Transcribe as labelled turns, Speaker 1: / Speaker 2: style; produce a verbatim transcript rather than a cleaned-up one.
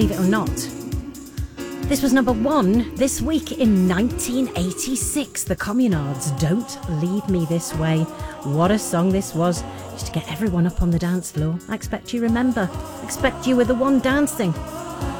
Speaker 1: believe it or not. This was number one this week in nineteen eighty-six. The Communards, Don't Leave Me This Way. What a song this was. Used to get everyone up on the dance floor. I expect you remember. I expect you were the one dancing.